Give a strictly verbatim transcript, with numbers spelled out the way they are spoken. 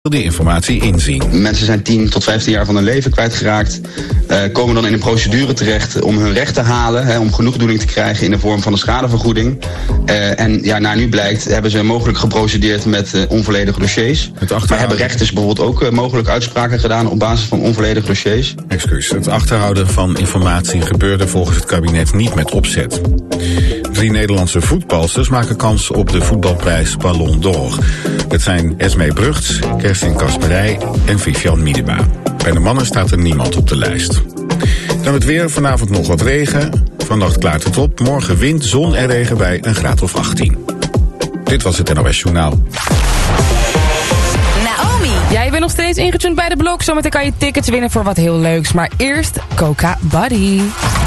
die informatie inzien. Mensen zijn tien tot vijftien jaar van hun leven kwijtgeraakt. Uh, komen dan in een procedure terecht om hun recht te halen. Hè, om genoegdoening te krijgen in de vorm van een schadevergoeding. Uh, en ja, naar nu blijkt hebben ze mogelijk geprocedeerd met uh, onvolledige dossiers. Maar hebben rechters bijvoorbeeld ook uh, mogelijk uitspraken gedaan op basis van onvolledige dossiers. Excuus. Het achterhouden van informatie gebeurde volgens het kabinet niet met opzet. Drie Nederlandse voetbalsters maken kans op de voetbalprijs Ballon d'Or. Het zijn Esmee Brugts, Kerstin Kasperij en Vivian Miedema. Bij de mannen staat er niemand op de lijst. Dan het weer, vanavond nog wat regen. Vannacht klaart het op, morgen wind, zon en regen bij een graad of achttien. Dit was het N O S Journaal. Naomi, jij bent nog steeds ingetuned bij de blok. Zometeen kan je tickets winnen voor wat heel leuks. Maar eerst Coca Buddy.